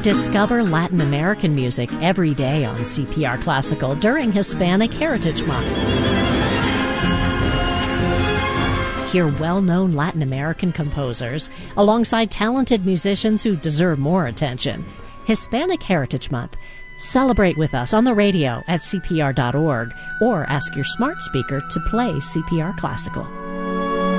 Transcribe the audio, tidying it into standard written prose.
Discover Latin American music every day on CPR Classical during Hispanic Heritage Month. Hear well-known Latin American composers alongside talented musicians who deserve more attention. Hispanic Heritage Month. Celebrate with us on the radio at CPR.org or ask your smart speaker to play CPR Classical.